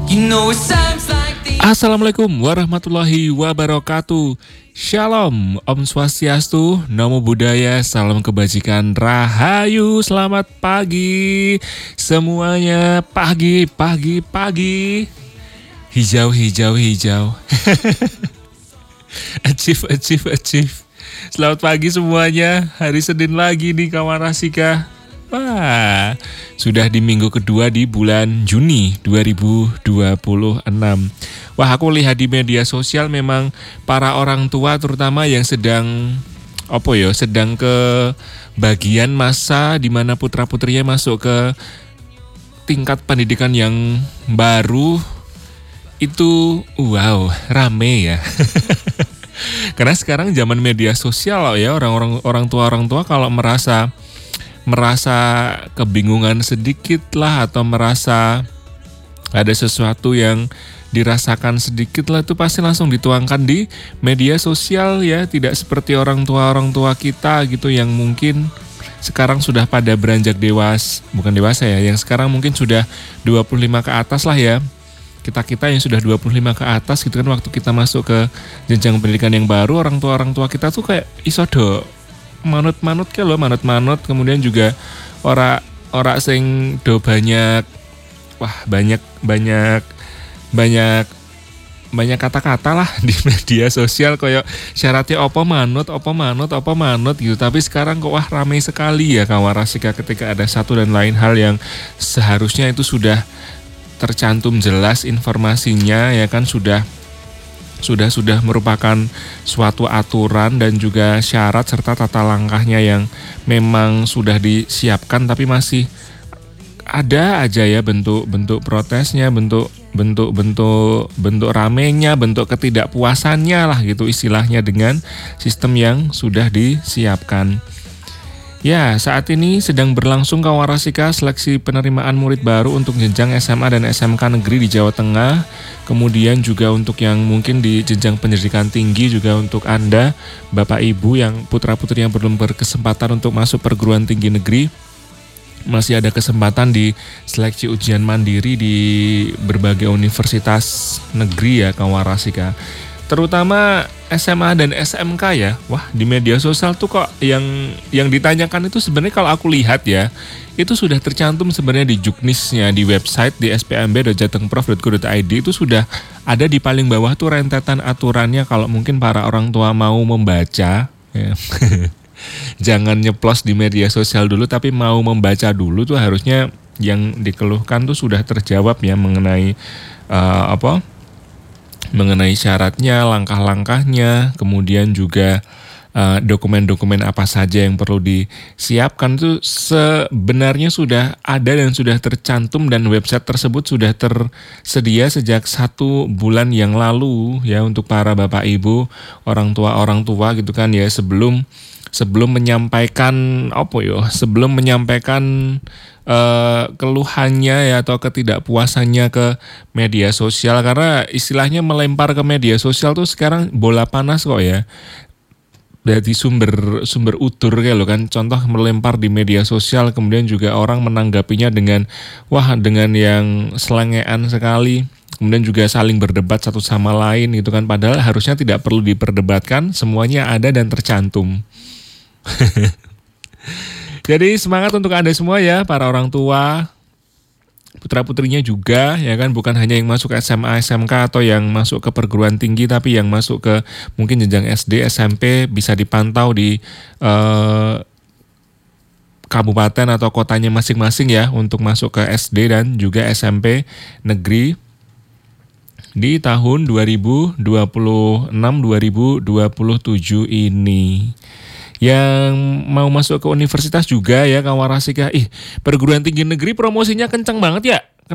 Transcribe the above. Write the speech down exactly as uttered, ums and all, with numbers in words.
Assalamualaikum warahmatullahi wabarakatuh. Shalom, Om Swastiastu, Namo Buddhaya, salam kebajikan, Rahayu, selamat pagi semuanya, pagi, pagi, pagi, hijau, hijau, hijau. Achieve, achieve, achieve. Selamat pagi semuanya, hari Senin lagi nih kawan Rasika. Wah, sudah di minggu kedua di bulan Juni dua ribu dua puluh enam. Wah, aku lihat di media sosial memang para orang tua terutama yang sedang apa ya, sedang ke bagian masa di mana putra-putrinya masuk ke tingkat pendidikan yang baru itu wow, rame ya. Karena sekarang zaman media sosial loh ya, orang-orang orang tua orang tua kalau merasa merasa kebingungan sedikit lah atau merasa ada sesuatu yang dirasakan sedikit lah, itu pasti langsung dituangkan di media sosial ya. Tidak seperti orang tua-orang tua kita gitu yang mungkin sekarang sudah pada beranjak dewasa, bukan dewasa ya, yang sekarang mungkin sudah dua puluh lima ke atas lah ya. Kita-kita yang sudah dua puluh lima ke atas gitu kan, waktu kita masuk ke jenjang pendidikan yang baru, orang tua-orang tua kita tuh kayak isodo manut-manut ke lo, manut-manut, kemudian juga ora ora sing do banyak, wah banyak banyak banyak banyak kata-kata lah di media sosial kayak syaratnya opo manut, opo manut, opo manut gitu. Tapi sekarang kok wah ramai sekali ya kawan Rasika ketika ada satu dan lain hal yang seharusnya itu sudah tercantum jelas informasinya ya kan, sudah sudah sudah merupakan suatu aturan dan juga syarat serta tata langkahnya yang memang sudah disiapkan, tapi masih ada aja ya bentuk-bentuk protesnya, bentuk bentuk bentuk bentuk ramenya, bentuk ketidakpuasannya lah gitu istilahnya dengan sistem yang sudah disiapkan. Ya, saat ini sedang berlangsung kawan Rasika seleksi penerimaan murid baru untuk jenjang S M A dan S M K negeri di Jawa Tengah. Kemudian juga untuk yang mungkin di jenjang pendidikan tinggi juga untuk Anda, Bapak Ibu yang putra-putri yang belum berkesempatan untuk masuk perguruan tinggi negeri, masih ada kesempatan di seleksi ujian mandiri di berbagai universitas negeri ya kawan Rasika. Terutama S M A dan S M K ya. Wah, di media sosial tuh kok yang yang ditanyakan itu sebenarnya kalau aku lihat ya, itu sudah tercantum sebenarnya di juknisnya, di website di s p m b dot jatengprof dot go dot i d itu sudah ada di paling bawah tuh rentetan aturannya kalau mungkin para orang tua mau membaca ya. Jangan nyeplos di media sosial dulu, tapi mau membaca dulu tuh harusnya yang dikeluhkan tuh sudah terjawab ya mengenai uh, apa? mengenai syaratnya, langkah-langkahnya, kemudian juga uh, dokumen-dokumen apa saja yang perlu disiapkan itu sebenarnya sudah ada dan sudah tercantum, dan website tersebut sudah tersedia sejak satu bulan yang lalu ya untuk para bapak ibu, orang tua orang tua gitu kan ya, sebelum sebelum menyampaikan apa yo, sebelum menyampaikan uh, keluhannya ya atau ketidakpuasannya ke media sosial, karena istilahnya melempar ke media sosial tuh sekarang bola panas kok ya. Dari sumber sumber utur kayak lo kan, contoh melempar di media sosial kemudian juga orang menanggapinya dengan wah dengan yang selengean sekali. Kemudian juga saling berdebat satu sama lain gitu kan, padahal harusnya tidak perlu diperdebatkan, semuanya ada dan tercantum. Jadi semangat untuk Anda semua ya, para orang tua, putra-putrinya juga ya kan, bukan hanya yang masuk S M A, S M K atau yang masuk ke perguruan tinggi, tapi yang masuk ke mungkin jenjang S D, S M P bisa dipantau di eh, kabupaten atau kotanya masing-masing ya untuk masuk ke S D dan juga S M P negeri di tahun dua ribu dua puluh enam dua ribu dua puluh tujuh ini. Yang mau masuk ke universitas juga ya kawan Rasika, ih perguruan tinggi negeri promosinya kencang banget ya.